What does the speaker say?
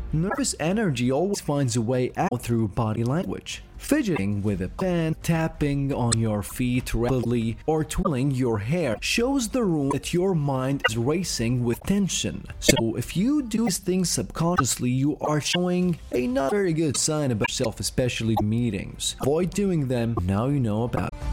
Nervous energy always finds a way out through body language. Fidgeting with a pen, tapping on your feet rapidly, or twirling your hair shows the room that your mind is racing with tension. So if you do these things subconsciously, you are showing a not very good sign about yourself, especially in meetings. Avoid doing them. Now you know about it.